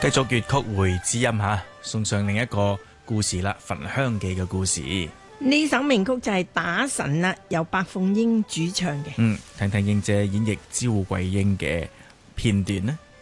繼續粵曲會知音吓，送上另一個故事啦，《焚香記》嘅故事。 呢首名曲就係打神啦，由白鳳英主唱嘅。 聽聽英姐演繹招桂英嘅片段呢。